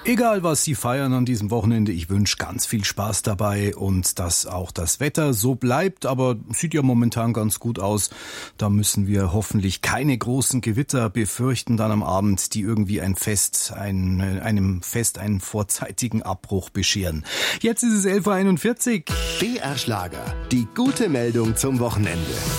Egal, was Sie feiern an diesem Wochenende, ich wünsche ganz viel Spaß dabei und dass auch das Wetter so bleibt, aber sieht ja momentan ganz gut aus. Da müssen wir hoffentlich keine großen Gewitter befürchten dann am Abend, die irgendwie einem Fest einen vorzeitigen Abbruch bescheren. Jetzt ist es 11.41 Uhr. BR Schlager, die gute Meldung zum Wochenende.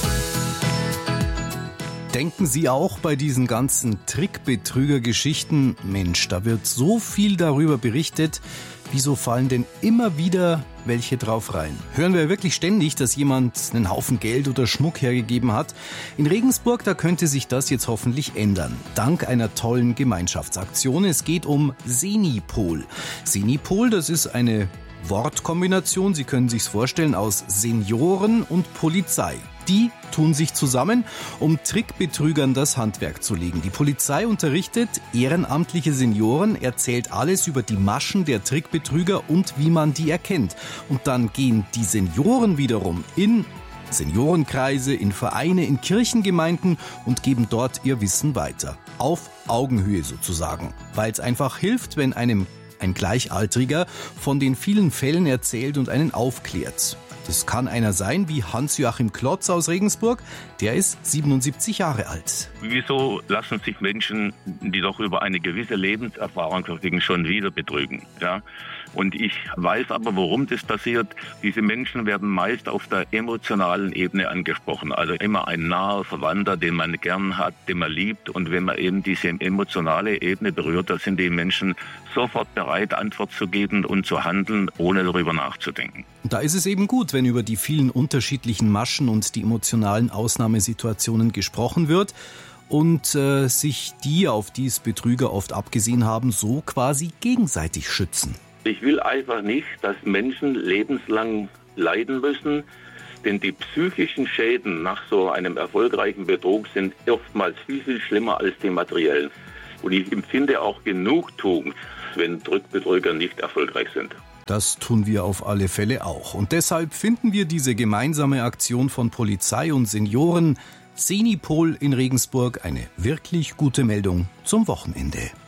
Denken Sie auch bei diesen ganzen Trickbetrüger-Geschichten, Mensch, da wird so viel darüber berichtet, wieso fallen denn immer wieder welche drauf rein? Hören wir wirklich ständig, dass jemand einen Haufen Geld oder Schmuck hergegeben hat? In Regensburg, da könnte sich das jetzt hoffentlich ändern. Dank einer tollen Gemeinschaftsaktion. Es geht um Senipol. Senipol, das ist eine Wortkombination, Sie können sich's vorstellen, aus Senioren und Polizei. Die tun sich zusammen, um Trickbetrügern das Handwerk zu legen. Die Polizei unterrichtet ehrenamtliche Senioren, erzählt alles über die Maschen der Trickbetrüger und wie man die erkennt. Und dann gehen die Senioren wiederum in Seniorenkreise, in Vereine, in Kirchengemeinden und geben dort ihr Wissen weiter. Auf Augenhöhe sozusagen. Weil es einfach hilft, wenn einem ein Gleichaltriger von den vielen Fällen erzählt und einen aufklärt. Das kann einer sein wie Hans-Joachim Klotz aus Regensburg, der ist 77 Jahre alt. Wieso lassen sich Menschen, die doch über eine gewisse Lebenserfahrung verfügen, schon wieder betrügen? Ja? Und ich weiß aber, warum das passiert. Diese Menschen werden meist auf der emotionalen Ebene angesprochen. Also immer ein naher Verwandter, den man gern hat, den man liebt. Und wenn man eben diese emotionale Ebene berührt, da sind die Menschen sofort bereit, Antwort zu geben und zu handeln, ohne darüber nachzudenken. Da ist es eben gut, wenn über die vielen unterschiedlichen Maschen und die emotionalen Ausnahmesituationen gesprochen wird und sich die, auf die es Betrüger oft abgesehen haben, so quasi gegenseitig schützen. Ich will einfach nicht, dass Menschen lebenslang leiden müssen, denn die psychischen Schäden nach so einem erfolgreichen Betrug sind oftmals viel, viel schlimmer als die materiellen. Und ich empfinde auch Genugtuung, wenn Trickbetrüger nicht erfolgreich sind. Das tun wir auf alle Fälle auch. Und deshalb finden wir diese gemeinsame Aktion von Polizei und Senioren Senipol in Regensburg eine wirklich gute Meldung zum Wochenende.